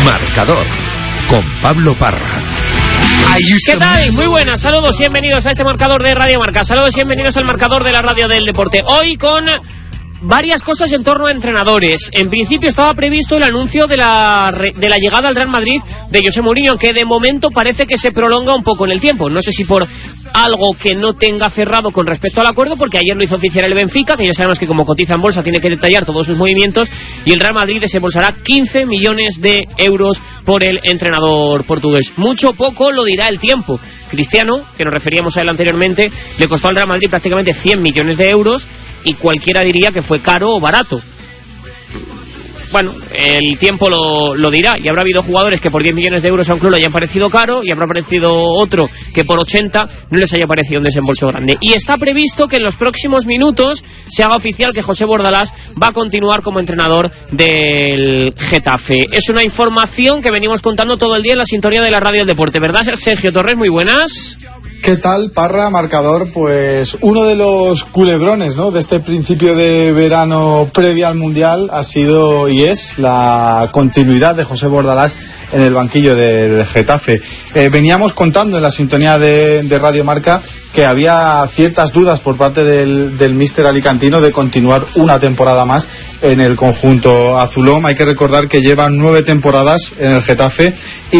Marcador, con Pablo Parra. ¿Qué tal? Muy buenas, saludos y bienvenidos a este marcador de Radio Marca. Saludos y bienvenidos al marcador de la radio del deporte. Hoy con varias cosas en torno a entrenadores. En principio estaba previsto el anuncio de la llegada al Real Madrid de José Mourinho, que de momento parece que se prolonga un poco en el tiempo. No sé si por algo que no tenga cerrado con respecto al acuerdo, porque ayer lo hizo oficial el Benfica, que ya sabemos que como cotiza en bolsa tiene que detallar todos sus movimientos, y el Real Madrid desembolsará 15 millones de euros por el entrenador portugués. Mucho o poco lo dirá el tiempo. Cristiano, que nos referíamos a él anteriormente, le costó al Real Madrid prácticamente 100 millones de euros, y cualquiera diría que fue caro o barato. Bueno, el tiempo lo dirá, y habrá habido jugadores que por 10 millones de euros a un club le hayan parecido caro, y habrá parecido otro que por 80 no les haya parecido un desembolso grande. Y está previsto que en los próximos minutos se haga oficial que José Bordalás va a continuar como entrenador del Getafe. Es una información que venimos contando todo el día en la sintonía de la radio del deporte, ¿verdad, Sergio Torres? Muy buenas. ¿Qué tal, Parra, marcador? Pues uno de los culebrones, ¿no?, de este principio de verano previo al Mundial ha sido y es la continuidad de José Bordalás en el banquillo del Getafe. Veníamos contando en la sintonía de Radio Marca que había ciertas dudas por parte del míster alicantino de continuar una temporada más en el conjunto azulón. Hay que recordar que lleva 9 temporadas en el Getafe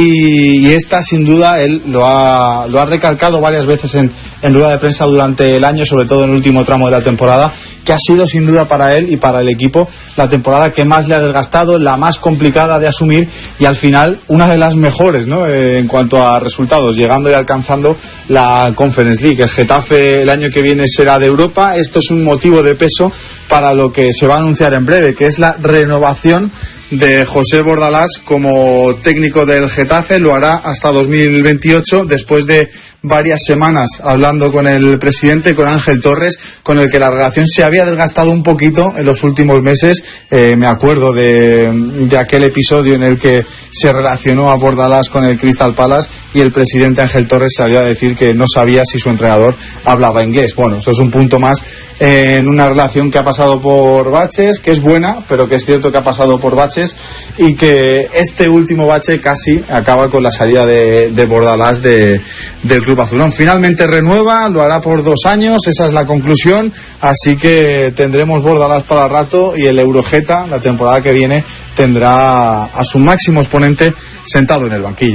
y esta sin duda él lo ha recalcado varias veces en rueda de prensa durante el año, sobre todo en el último tramo de la temporada, que ha sido sin duda para él y para el equipo la temporada que más le ha desgastado, la más complicada de asumir y al final una de las mejores, ¿no?, en cuanto a resultados, llegando y alcanzando la Conference League. El Getafe el año que viene será de Europa. Esto es un motivo de peso para lo que se va a anunciar en breve, que es la renovación de José Bordalás como técnico del Getafe. Lo hará hasta 2028, después de varias semanas hablando con el presidente, con Ángel Torres, con el que la relación se había desgastado un poquito en los últimos meses. Me acuerdo de aquel episodio en el que se relacionó a Bordalás con el Crystal Palace y el presidente Ángel Torres salió a decir que no sabía si su entrenador hablaba inglés. Bueno, eso es un punto más en una relación que ha pasado por baches, que es buena, pero que es cierto que ha pasado por baches y que este último bache casi acaba con la salida de Bordalás del club azulón. Finalmente renueva, lo hará por 2 años, esa es la conclusión, así que tendremos Bordalás para rato y el Eurogeta la temporada que viene tendrá a su máximo exponente sentado en el banquillo.